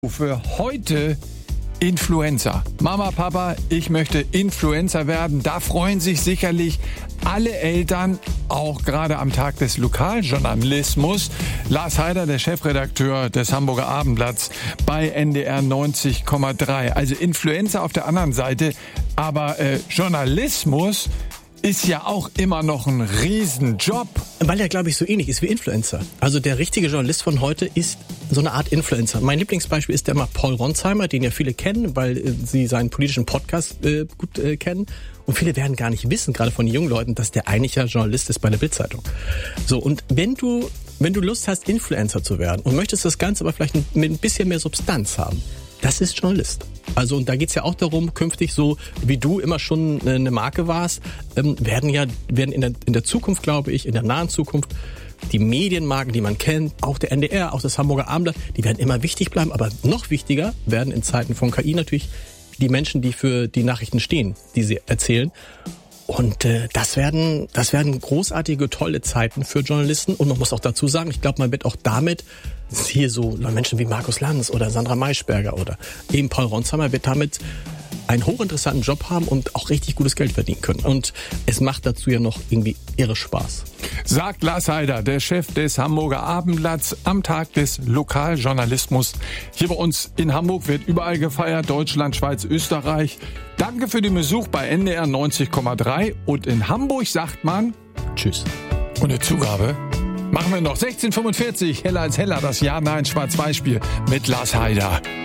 Für heute Influencer. Mama, Papa, ich möchte Influencer werden. Da freuen sich sicherlich alle Eltern, auch gerade am Tag des Lokaljournalismus. Lars Heider, der Chefredakteur des Hamburger Abendblatts bei NDR 90,3. Also Influencer auf der anderen Seite, aber Journalismus ist ja auch immer noch ein Riesenjob. Weil er, glaube ich, so ähnlich ist wie Influencer. Also der richtige Journalist von heute ist so eine Art Influencer. Mein Lieblingsbeispiel ist der immer Paul Ronsheimer, den ja viele kennen, weil sie seinen politischen Podcast gut kennen. Und viele werden gar nicht wissen, gerade von den jungen Leuten, dass der eigentlich ja Journalist ist bei der Bild-Zeitung. So, und wenn du Lust hast, Influencer zu werden und möchtest das Ganze aber vielleicht mit ein bisschen mehr Substanz haben, das ist Journalist. Also, und da geht's ja auch darum, künftig so, wie du immer schon eine Marke warst, werden in der Zukunft, glaube ich, in der nahen Zukunft, die Medienmarken, die man kennt, auch der NDR, auch das Hamburger Abendblatt, die werden immer wichtig bleiben, aber noch wichtiger werden in Zeiten von KI natürlich die Menschen, die für die Nachrichten stehen, die sie erzählen. Und das werden großartige, tolle Zeiten für Journalisten. Und man muss auch dazu sagen, ich glaube, man wird auch damit hier so Menschen wie Markus Lanz oder Sandra Maischberger oder eben Paul Ronsheimer wird damit einen hochinteressanten Job haben und auch richtig gutes Geld verdienen können. Und es macht dazu ja noch irgendwie irre Spaß. Sagt Lars Heider, der Chef des Hamburger Abendblatts, am Tag des Lokaljournalismus. Hier bei uns in Hamburg wird überall gefeiert, Deutschland, Schweiz, Österreich. Danke für den Besuch bei NDR 90,3 und in Hamburg sagt man Tschüss. Und eine Zugabe machen wir noch 16:45, heller als heller, das Ja-Nein-Schwarz-Weiß-Spiel mit Lars Heider.